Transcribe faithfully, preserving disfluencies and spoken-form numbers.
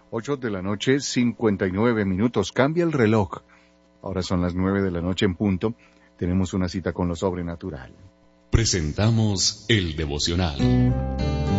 Ocho de la noche, cincuenta y nueve minutos. Cambia el reloj. Ahora son las nueve de la noche en punto. Tenemos una cita con lo sobrenatural. Presentamos el devocional.